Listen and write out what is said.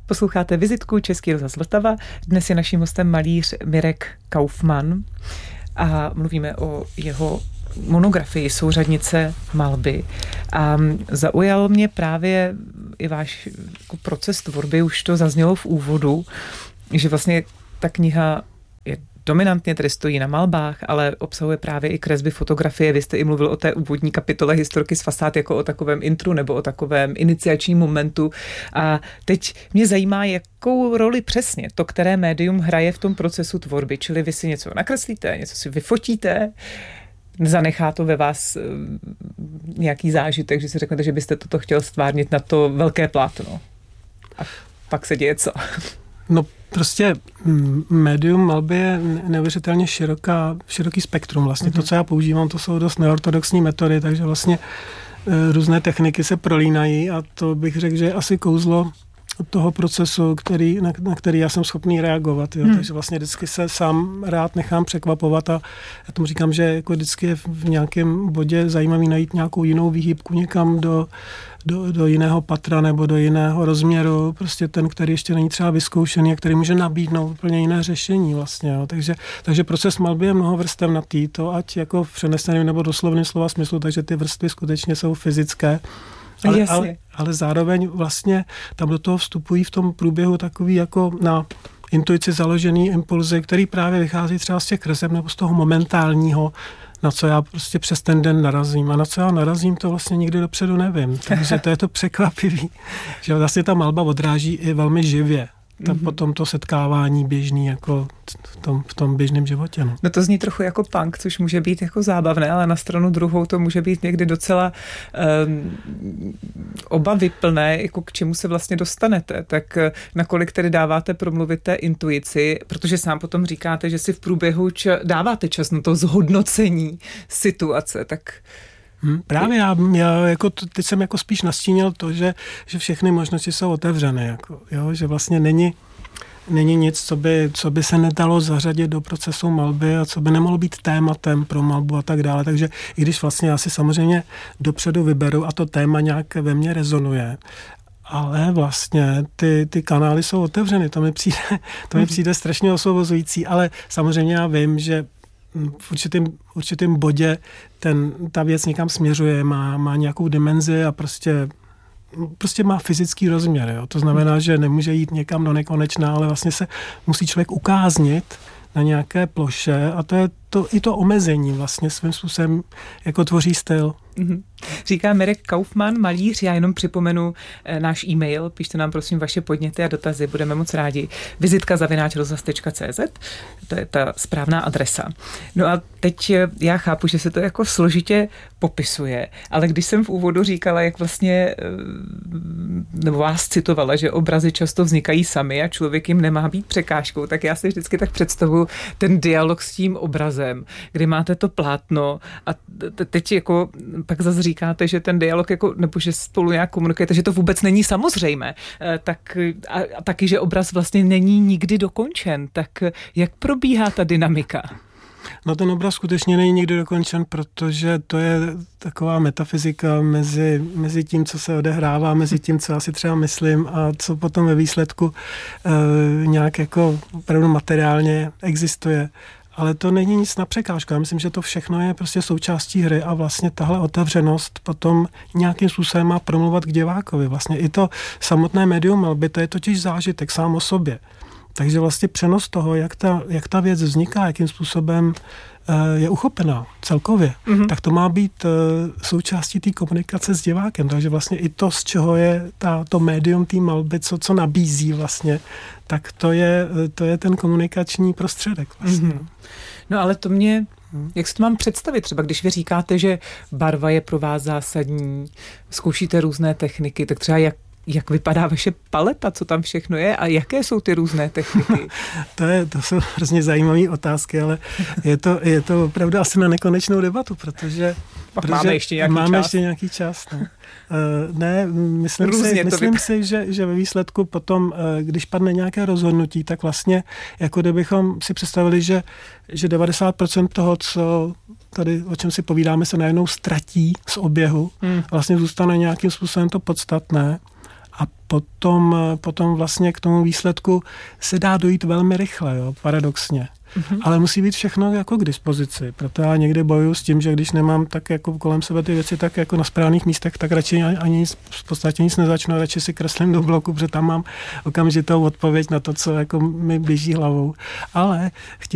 Posloucháte Vizitku Český rozhlas Vltava. Dnes je naším hostem malíř Mirek Kaufmann a mluvíme o jeho monografii Souřadnice malby. A zaujal mě právě i váš jako proces tvorby, už to zaznělo v úvodu, že vlastně ta kniha je dominantně tedy stojí na malbách, ale obsahuje právě i kresby, fotografie. Vy jste i mluvil o té úvodní kapitole Historky z fasád jako o takovém intru nebo o takovém iniciačním momentu. A teď mě zajímá, jakou roli přesně to, které médium hraje v tom procesu tvorby. Čili vy si něco nakreslíte, něco si vyfotíte, zanechá to ve vás nějaký zážitek, že si řeknete, že byste toto chtěl stvárnit na to velké plátno. A pak se děje co? No prostě médium malby je neuvěřitelně široký spektrum. Vlastně to, co já používám, to jsou dost neortodoxní metody, takže vlastně různé techniky se prolínají a to bych řekl, že je asi kouzlo toho procesu, na který já jsem schopný reagovat. Jo. Takže vlastně vždycky se sám rád nechám překvapovat a já tomu říkám, že jako vždycky je v nějakém bodě zajímavý najít nějakou jinou výhybku někam do jiného patra nebo do jiného rozměru, prostě ten, který ještě není třeba vyzkoušený a který může nabídnout úplně jiné řešení vlastně. Jo. Takže proces malby je mnohovrstevnatý, to ať jako v přeneseném nebo doslovném slova smyslu, takže ty vrstvy skutečně jsou fyzické. Ale zároveň vlastně tam do toho vstupují v tom průběhu takový jako na intuici založený impulzy, který právě vychází třeba z těch kreseb nebo z toho momentálního, na co já prostě přes ten den narazím. A na co já narazím, to vlastně nikdy dopředu nevím. Takže to je to překvapivý, že vlastně ta malba odráží i velmi živě. Potom to setkávání běžný jako v tom běžném životě. No to zní trochu jako punk, což může být jako zábavné, ale na stranu druhou to může být někdy docela obavyplné, jako k čemu se vlastně dostanete. Tak nakolik tedy dáváte promluvit té intuici, protože sám potom říkáte, že si v průběhu dáváte čas na to zhodnocení situace, tak... Právě já jako teď jsem jako spíš nastínil to, že všechny možnosti jsou otevřené, jako, jo, že vlastně není nic, co by se nedalo zařadit do procesu malby a co by nemohlo být tématem pro malbu a tak dále. Takže i když vlastně já si samozřejmě dopředu vyberu a to téma nějak ve mně rezonuje, ale vlastně ty kanály jsou otevřeny, to mi přijde strašně osvobozující, ale samozřejmě já vím, že v určitém bodě ta věc někam směřuje, má nějakou dimenzi a prostě má fyzický rozměr. Jo? To znamená, že nemůže jít někam do nekonečna, ale vlastně se musí člověk ukáznit na nějaké ploše a to je i to omezení vlastně svým způsobem jako tvoří styl. Říká Mirek Kaufmann, malíř. Já jenom připomenu náš e-mail. Pište nám prosím vaše podněty a dotazy, budeme moc rádi. vizitka@rozhlas.cz, to je ta správná adresa. No a teď já chápu, že se to jako složitě popisuje, ale když jsem v úvodu říkala, jak vlastně, nebo vás citovala, že obrazy často vznikají sami a člověk jim nemá být překážkou, tak já si vždycky tak představuji ten dialog s tím obrazem, kdy máte to plátno a teď jako pak zase říkáte, že ten dialog jako, nebo že spolu nějak komunikujete, že to vůbec není samozřejmé, tak a taky, že obraz vlastně není nikdy dokončen, tak jak probíhá ta dynamika? No ten obraz skutečně není nikdy dokončen, protože to je taková metafyzika mezi tím, co se odehrává, mezi tím, co já si třeba myslím a co potom ve výsledku nějak jako opravdu materiálně existuje. Ale to není nic na překážku. Já myslím, že to všechno je prostě součástí hry a vlastně tahle otevřenost potom nějakým způsobem má promluvat k divákovi. Vlastně i to samotné médium malby, to je totiž zážitek sám o sobě. Takže vlastně přenos toho, jak ta věc vzniká, jakým způsobem je uchopená celkově, tak to má být součástí té komunikace s divákem. Takže vlastně i to, z čeho je to médium té malby, co nabízí vlastně, tak to je ten komunikační prostředek vlastně. No ale to mě, jak si to mám představit třeba, když vy říkáte, že barva je pro vás zásadní, zkoušíte různé techniky, tak třeba jak vypadá vaše paleta, co tam všechno je a jaké jsou ty různé techniky? To jsou hrozně zajímavé otázky, ale je to opravdu asi na nekonečnou debatu, protože máme ještě nějaký čas. No. Ne, myslím si, že ve výsledku potom, když padne nějaké rozhodnutí, tak vlastně, jako kdybychom si představili, že 90% toho, co tady, o čem si povídáme, se najednou ztratí z oběhu, vlastně zůstane nějakým způsobem to podstatné. A potom vlastně k tomu výsledku se dá dojít velmi rychle, jo, paradoxně. Ale musí být všechno jako k dispozici. Proto já někdy bojuju s tím, že když nemám tak jako kolem sebe ty věci tak jako na správných místech, tak radši ani v podstatě nic nezačnu, radši si kreslím do bloku, protože tam mám okamžitou odpověď na to, co jako mi běží hlavou. Ale